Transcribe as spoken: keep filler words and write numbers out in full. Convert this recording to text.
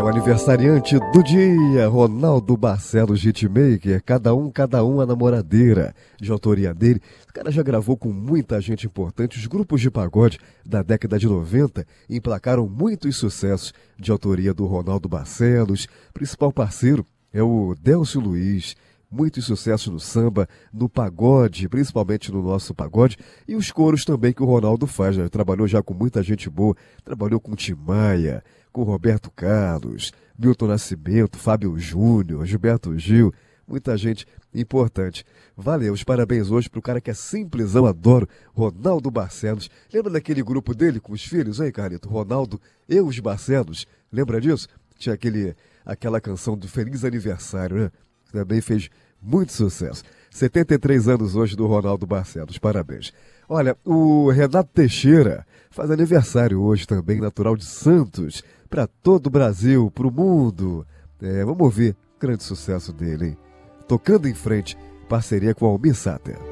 aniversariante do dia, Ronaldo Barcelos, hitmaker, cada um, cada um a namoradeira, de autoria dele. O cara já gravou com muita gente importante. Os grupos de pagode da década de noventa emplacaram muitos sucessos de autoria do Ronaldo Barcelos. Principal parceiro é o Delcio Luiz. Muitos sucessos no samba, no pagode, principalmente no nosso pagode, e os coros também que o Ronaldo faz, né? Trabalhou já com muita gente boa, trabalhou com Tim Maia, com Roberto Carlos, Milton Nascimento, Fábio Júnior, Gilberto Gil, muita gente importante. Valeu, os parabéns hoje pro cara que é simplesão, adoro, Ronaldo Barcelos. Lembra daquele grupo dele com os filhos, hein, Carlito? Ronaldo e os Barcelos, lembra disso? Tinha aquele, aquela canção do Feliz Aniversário, né? Também fez muito sucesso. setenta e três anos hoje do Ronaldo Barcelos, parabéns. Olha, o Renato Teixeira faz aniversário hoje também, natural de Santos, para todo o Brasil, para o mundo. É, vamos ouvir o grande sucesso dele, hein? Tocando em Frente, parceria com Almir Sater.